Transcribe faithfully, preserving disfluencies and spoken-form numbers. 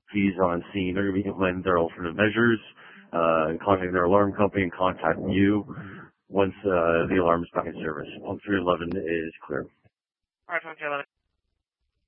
fees on scene. They're going to be implementing their alternate measures, uh, contacting their alarm company and contacting you once uh, the alarm is back in service. Pump three eleven is clear. All right, okay,